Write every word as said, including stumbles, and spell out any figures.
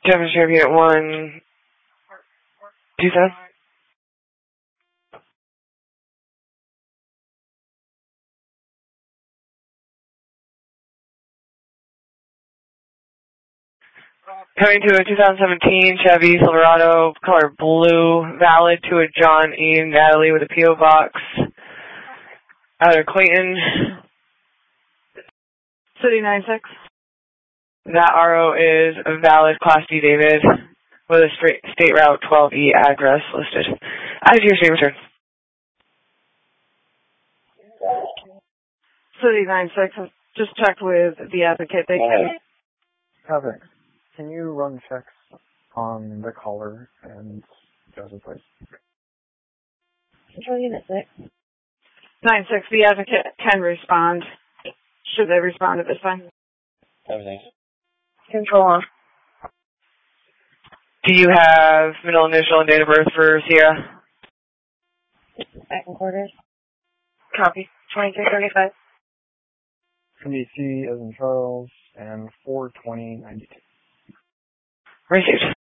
Chevy Sheriff Unit one, two seven. Coming to a two thousand seventeen Chevy Silverado, color blue, valid to a John E. Natalie with a P O box out of Clayton. City nine six. That R O is a valid Class D David with a straight, State Route twelve E address listed. As your state return. City nine six. Just checked with the advocate. They can... Kevin, can you run checks on the caller and Joseph, please? Control Unit six. nine six, the advocate can respond. Should they respond at this time? Everything. Control on. Do you have middle initial and date of birth for Sierra? Second quarters. Copy. twenty-three thirty-five. N C as in Charles, and four twenty ninety-two. Received.